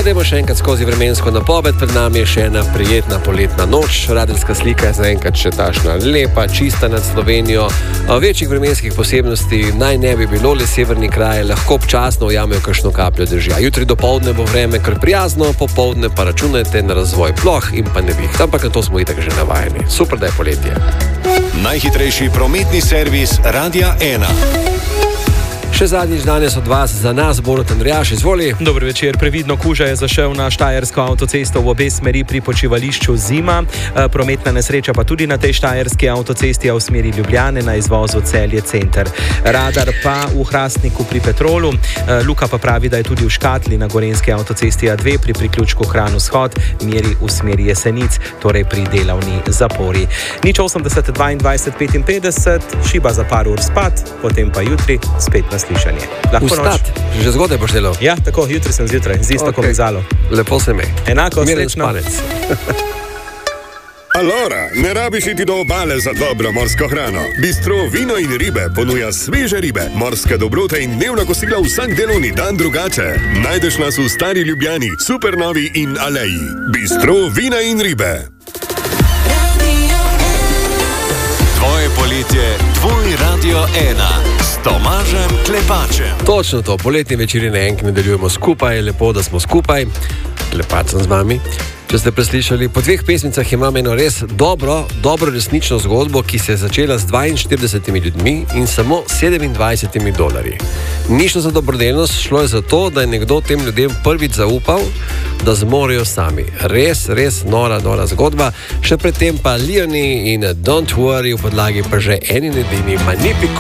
Pa dajmo še enkrat skozi vremensko napoved. Pred nami je še ena prijetna poletna noč. Radarska slika je zaenkrat še tašna lepa, čista nad Slovenijo. Večjih vremenskih posebnosti naj ne bi bilo, le severni kraji lahko občasno ujamejo kakšno kapljo dežja. Jutri dopoldne bo vreme kar prijazno, popoldne pa računajte na razvoj ploh in pa neviht. Ampak na to smo itak že navajeni. Super, da je poletje. Najhitrejši prometni servis Radia 1. Še zadnjič danes od vas za nas, Borut Andrejaš, izvoli. Dober večer. Previdno kuža je zašel na štajersko avtocesto v obe smeri pri počivališču Zima. Prometna nesreča pa tudi na tej štajerski avtocesti v smeri Ljubljane na izvozu Celje center. Radar pa v Hrastniku pri Petrolu. Luka pa pravi, da je tudi v Škatli na gorenski avtocesti A2 pri priključku Kranj vzhod meri v smeri Jesenic, torej pri delavni zapori. 080 22 55, šiba za par ur spat, potem pa jutri spet na slišanje. Lahko Vstat, že zgodaj boš delal. Ja, tako, jutri sem zjutraj, z isto komizalo. Lepo se me. Enako, Miren srečno. spanec. Alora, ne rabiš iti do obale za dobro morsko hrano. Bistro Vino in ribe ponuja sveže ribe, morske dobrote in dnevna kosila vsak delovni dan drugače. Najdeš nas v Stari Ljubljani, Supernovi in Aleji. Bistro Vina in ribe. Tvoje poletje, tvoj Radio 1. S Tomažem Klepačem. Točno to, poletni večeri naenkrat nadaljujemo skupaj, lepo, da smo skupaj. Lepat sem z vami. Če ste preslišali, po dveh pesmicah imam eno res dobro resnično zgodbo, ki se je začela z 42 ljudmi in samo $27. Ni šlo za dobrodelnost, šlo je za to, da je nekdo tem ljudem prvič zaupal, da zmorejo sami. Res nora zgodba. Še predtem pa Leonie in Don't Worry, v podlagi pa že eni nedini Magnifico.